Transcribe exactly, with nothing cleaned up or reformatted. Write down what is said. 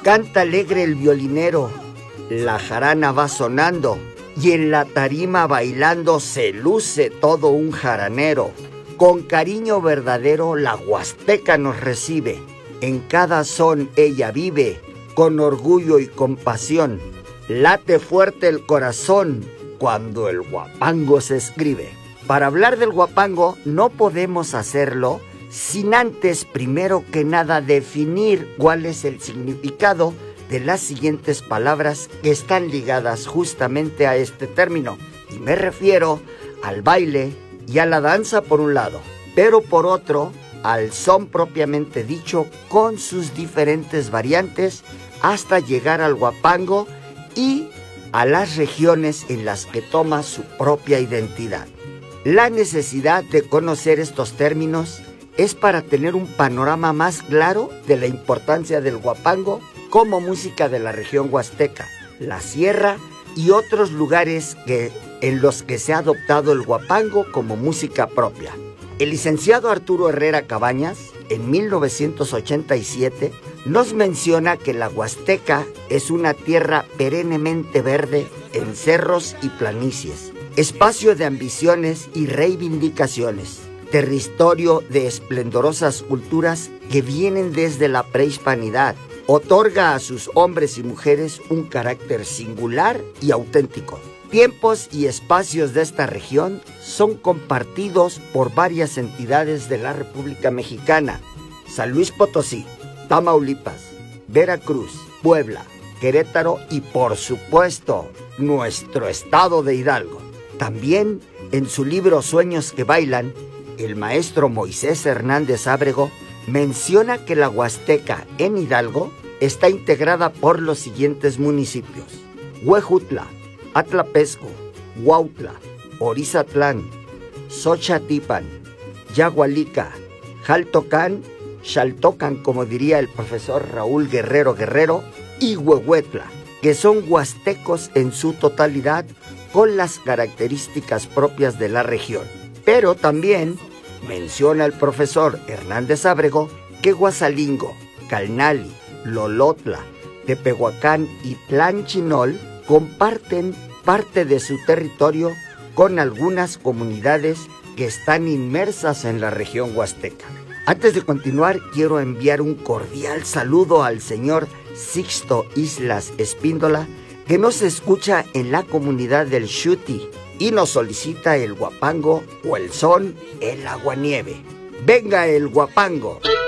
Canta alegre el violinero, la jarana va sonando y en la tarima bailando se luce todo un jaranero. Con cariño verdadero la huasteca nos recibe, en cada son ella vive, con orgullo y compasión. Late fuerte el corazón cuando el huapango se escribe. Para hablar del huapango no podemos hacerlo sin antes, primero que nada, definir cuál es el significado de las siguientes palabras que están ligadas justamente a este término. Y me refiero al baile y a la danza por un lado, pero por otro, al son propiamente dicho con sus diferentes variantes hasta llegar al huapango y a las regiones en las que toma su propia identidad. La necesidad de conocer estos términos es para tener un panorama más claro de la importancia del huapango como música de la región huasteca, la sierra y otros lugares que, en los que se ha adoptado el huapango como música propia. El licenciado Arturo Herrera Cabañas, en mil novecientos ochenta y siete, nos menciona que la Huasteca es una tierra perennemente verde en cerros y planicies, espacio de ambiciones y reivindicaciones, territorio de esplendorosas culturas que vienen desde la prehispanidad, otorga a sus hombres y mujeres un carácter singular y auténtico. Tiempos y espacios de esta región son compartidos por varias entidades de la República Mexicana: San Luis Potosí, Tamaulipas, Veracruz, Puebla, Querétaro y, por supuesto, nuestro estado de Hidalgo. También, en su libro Sueños que Bailan, el maestro Moisés Hernández Ábrego menciona que la Huasteca en Hidalgo está integrada por los siguientes municipios: Huejutla, Atlapesco, Huautla, Orizatlán, Xochatipan, Yagualica, Jaltocán, Xaltocan, como diría el profesor Raúl Guerrero Guerrero, y Huehuetla, que son huastecos en su totalidad con las características propias de la región. Pero también menciona el profesor Hernández Ábrego que Guasalingo, Calnali, Lolotla, Tepehuacán y Tlanchinol comparten parte de su territorio con algunas comunidades que están inmersas en la región huasteca. Antes de continuar, quiero enviar un cordial saludo al señor Sixto Islas Espíndola, que nos escucha en la comunidad del Xuti y nos solicita el huapango o el son El Aguanieve. ¡Venga el huapango!